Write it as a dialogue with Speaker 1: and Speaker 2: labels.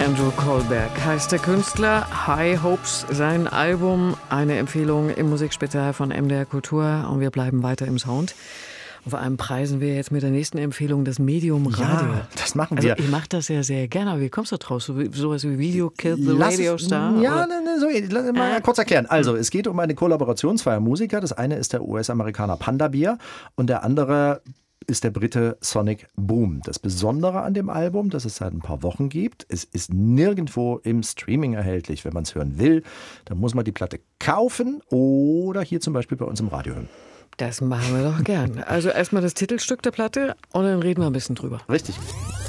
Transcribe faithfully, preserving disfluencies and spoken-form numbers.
Speaker 1: Andrew Kohlberg heißt der Künstler. High Hopes, sein Album, eine Empfehlung im Musikspezial von M D R Kultur. Und wir bleiben weiter im Sound. Und vor allem preisen wir jetzt mit der nächsten Empfehlung das Medium Radio.
Speaker 2: Ja, das machen
Speaker 1: also
Speaker 2: wir.
Speaker 1: Ich mache das ja sehr gerne, aber wie kommst du draus? So, sowas wie Video Killed the
Speaker 2: Lass
Speaker 1: Radio
Speaker 2: es-
Speaker 1: Star?
Speaker 2: Ja,
Speaker 1: oder?
Speaker 2: ne, ne, so, lass mal kurz erklären. Also, es geht um eine Kollaboration zweier Musiker. Das eine ist der U S-Amerikaner Panda Bear und der andere ist der Brite Sonic Boom. Das Besondere an dem Album, das es seit ein paar Wochen gibt, es ist nirgendwo im Streaming erhältlich. Wenn man es hören will, dann muss man die Platte kaufen oder hier zum Beispiel bei uns im Radio hören.
Speaker 1: Das machen wir doch gern. Also erstmal das Titelstück der Platte und dann reden wir ein bisschen drüber.
Speaker 2: Richtig.